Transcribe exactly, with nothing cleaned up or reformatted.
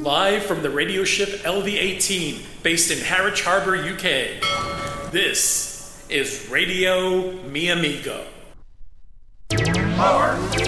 Live from the radio ship L V eighteen, based in Harwich Harbour, U K. This is Radio Mi Amigo. Mark.